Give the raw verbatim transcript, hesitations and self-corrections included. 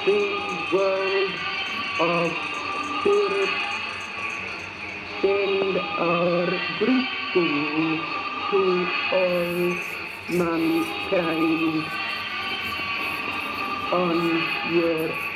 the world of spirit, send our greetings to all mankind on your